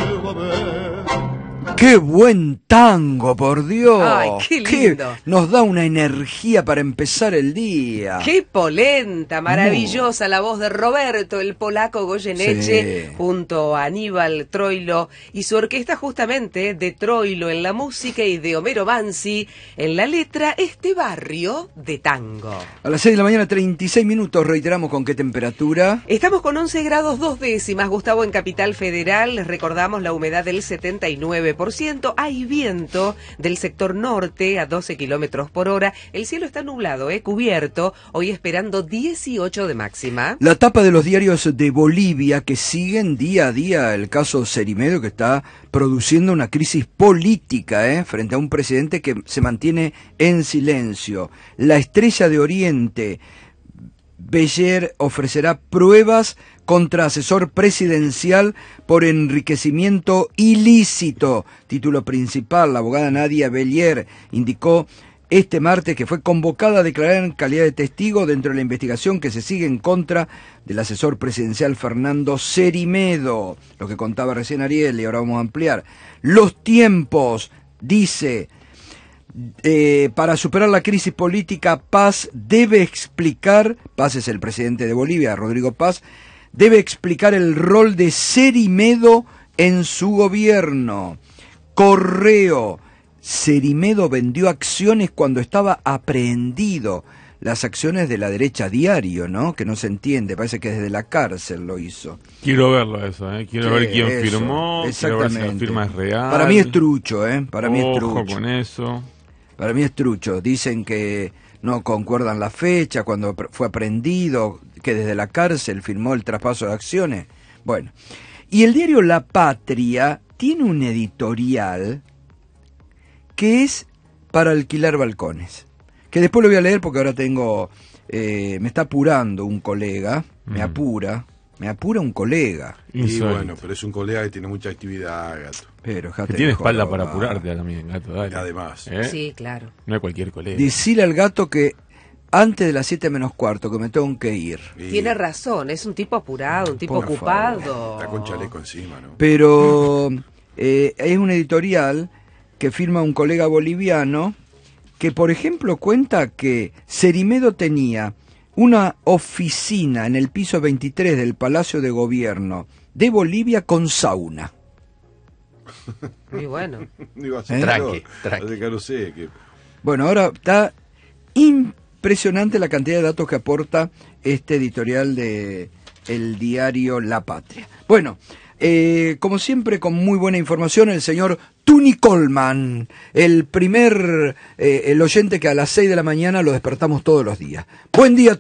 vuelva a ver. ¡Qué buen tango, por Dios! ¡Ay, qué lindo! Nos da una energía para empezar el día. ¡Qué polenta! Maravillosa la voz de Roberto, el polaco Goyeneche, Sí. junto a Aníbal Troilo y su orquesta, justamente de Troilo en la música y de Homero Mansi en la letra, este barrio de tango. A las 6 de la mañana, 36 minutos, reiteramos con qué temperatura. Estamos con 11 grados 2 décimas, Gustavo, en Capital Federal. Les recordamos la humedad del 79%. Hay viento del sector norte a 12 kilómetros por hora. El cielo está nublado, cubierto. Hoy esperando 18 de máxima. La tapa de los diarios de Bolivia que siguen día a día el caso Cerimedo, que está produciendo una crisis política frente a un presidente que se mantiene en silencio. La Estrella de Oriente, Beller, ofrecerá pruebas contra asesor presidencial por enriquecimiento ilícito. Título principal, la abogada Nadia Beller indicó este martes que fue convocada a declarar en calidad de testigo dentro de la investigación que se sigue en contra del asesor presidencial Fernando Cerimedo. Lo que contaba recién Ariel y ahora vamos a ampliar. Los tiempos, dice... para superar la crisis política, Paz debe explicar, Paz es el presidente de Bolivia, Rodrigo Paz, debe explicar el rol de Cerimedo en su gobierno. Correo, Cerimedo vendió acciones cuando estaba aprehendido. Las acciones de la derecha diario, ¿no? Que no se entiende, parece que desde la cárcel lo hizo. Quiero verlo eso, quiero ver quién firmó, quiero ver si la firma es real. Para mí es trucho, Para mí es trucho. Ojo con eso. Para mí es trucho. Dicen que no concuerdan la fecha, cuando fue aprehendido, que desde la cárcel firmó el traspaso de acciones. Bueno, y el diario La Patria tiene un editorial que es para alquilar balcones, que después lo voy a leer porque ahora tengo, me está apurando un colega, me apura un colega. Y bueno, pero es un colega que tiene mucha actividad, Gato. Pero que tiene espalda para apurarte también, Gato, dale. Además. Sí, claro. No es cualquier colega. Decirle al Gato que antes de las 7 menos cuarto, que me tengo que ir. Tiene razón, es un tipo apurado, un tipo Por ocupado. Está con chaleco encima, ¿no? Pero es un editorial que firma un colega boliviano que, por ejemplo, cuenta que Cerimedo tenía una oficina en el piso 23 del Palacio de Gobierno de Bolivia con sauna. Muy bueno. Digo, así, Tranqui. no sé, que... Bueno, ahora está impresionante la cantidad de datos que aporta este editorial de el diario La Patria. Bueno, como siempre, con muy buena información, el señor Tuni Coleman, el oyente que a las 6 de la mañana lo despertamos todos los días. Buen día,